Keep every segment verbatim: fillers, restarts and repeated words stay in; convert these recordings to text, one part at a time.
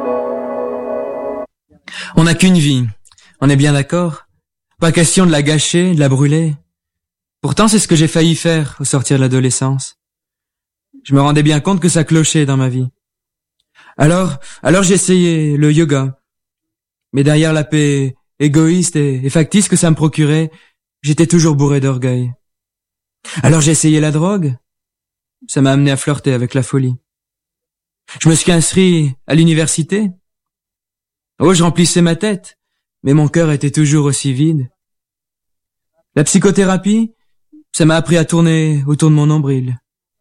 On n'a qu'une vie, on est bien d'accord? Pas question de la gâcher, de la brûler. Pourtant, c'est ce que j'ai failli faire au sortir de l'adolescence. Je me rendais bien compte que ça clochait dans ma vie. Alors, alors j'ai essayé le yoga. Mais derrière la paix égoïste et, et factice que ça me procurait, j'étais toujours bourré d'orgueil. Alors j'ai essayé la drogue. Ça m'a amené à flirter avec la folie. Je me suis inscrit à l'université. Oh, je remplissais ma tête, mais mon cœur était toujours aussi vide. La psychothérapie, ça m'a appris à tourner autour de mon nombril.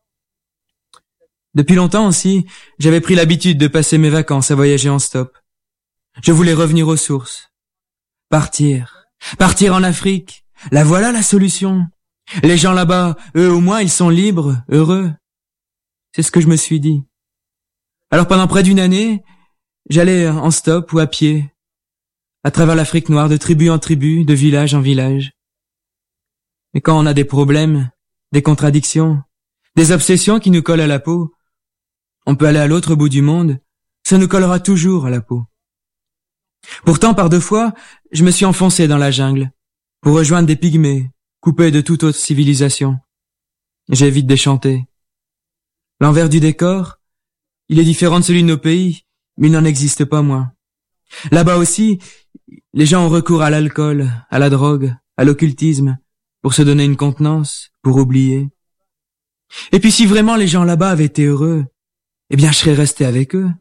Depuis longtemps aussi, j'avais pris l'habitude de passer mes vacances à voyager en stop. Je voulais revenir aux sources. Partir. Partir en Afrique. La voilà la solution. Les gens là-bas, eux au moins, ils sont libres, heureux. C'est ce que je me suis dit. Alors pendant près d'une année, j'allais en stop ou à pied, à travers l'Afrique noire, de tribu en tribu, de village en village. Mais quand on a des problèmes, des contradictions, des obsessions qui nous collent à la peau, on peut aller à l'autre bout du monde, ça nous collera toujours à la peau. Pourtant, par deux fois, je me suis enfoncé dans la jungle, pour rejoindre des pygmées, coupés de toute autre civilisation. J'ai vite déchanté. L'envers du décor, il est différent de celui de nos pays, mais il n'en existe pas moins. Là-bas aussi, les gens ont recours à l'alcool, à la drogue, à l'occultisme, pour se donner une contenance, pour oublier. Et puis si vraiment les gens là-bas avaient été heureux, eh bien je serais resté avec eux.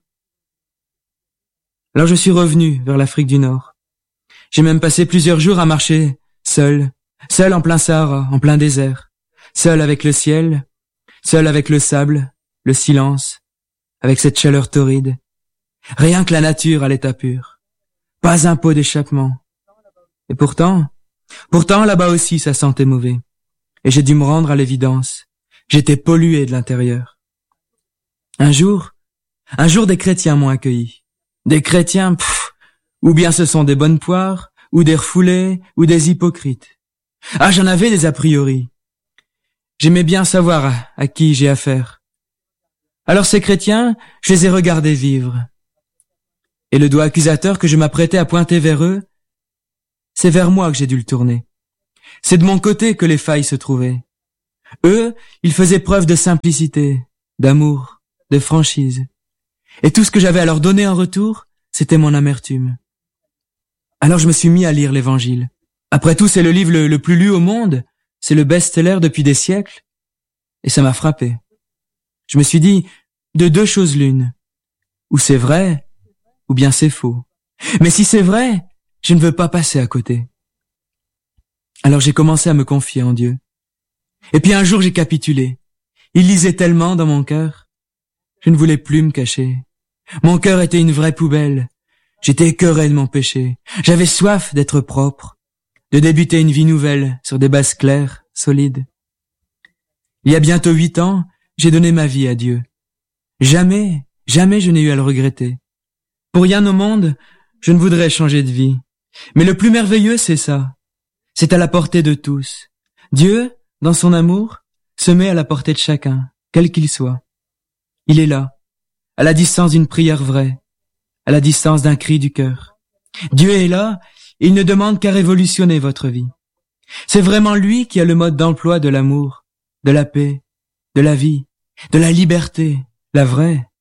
Alors je suis revenu vers l'Afrique du Nord. J'ai même passé plusieurs jours à marcher, seul, seul en plein Sahara, en plein désert, seul avec le ciel, seul avec le sable, le silence, avec cette chaleur torride. Rien que la nature à l'état pur. Pas un pot d'échappement. Et pourtant, pourtant là-bas aussi ça sentait mauvais. Et j'ai dû me rendre à l'évidence. J'étais pollué de l'intérieur. Un jour, un jour des chrétiens m'ont accueilli. Des chrétiens, pff, ou bien ce sont des bonnes poires, ou des refoulés, ou des hypocrites. Ah, j'en avais des a priori. J'aimais bien savoir à, à qui j'ai affaire. Alors ces chrétiens, je les ai regardés vivre. Et le doigt accusateur que je m'apprêtais à pointer vers eux, c'est vers moi que j'ai dû le tourner. C'est de mon côté que les failles se trouvaient. Eux, ils faisaient preuve de simplicité, d'amour, de franchise. Et tout ce que j'avais à leur donner en retour, c'était mon amertume. Alors je me suis mis à lire l'Évangile. Après tout, c'est le livre le, le plus lu au monde, c'est le best-seller depuis des siècles. Et ça m'a frappé. Je me suis dit, de deux choses l'une. Ou c'est vrai, ou bien c'est faux. Mais si c'est vrai, je ne veux pas passer à côté. Alors j'ai commencé à me confier en Dieu. Et puis un jour j'ai capitulé. Il lisait tellement dans mon cœur. Je ne voulais plus me cacher. Mon cœur était une vraie poubelle. J'étais écœuré de mon péché. J'avais soif d'être propre, de débuter une vie nouvelle sur des bases claires, solides. Il y a bientôt huit ans, j'ai donné ma vie à Dieu. Jamais, jamais je n'ai eu à le regretter. Pour rien au monde, je ne voudrais changer de vie. Mais le plus merveilleux, c'est ça. C'est à la portée de tous. Dieu, dans son amour, se met à la portée de chacun, quel qu'il soit. Il est là, à la distance d'une prière vraie, à la distance d'un cri du cœur. Dieu est là, et il ne demande qu'à révolutionner votre vie. C'est vraiment lui qui a le mode d'emploi de l'amour, de la paix, de la vie, de la liberté, la vraie.